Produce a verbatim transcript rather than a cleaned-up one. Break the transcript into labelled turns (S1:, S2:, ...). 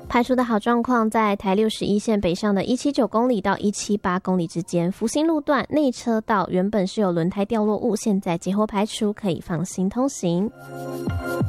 S1: 排除的好状况在台六十一线北上的一百七十九公里到一百七十八公里之间，福兴路段内车道原本是有轮胎掉落物，现在节后排除，可以放心通行。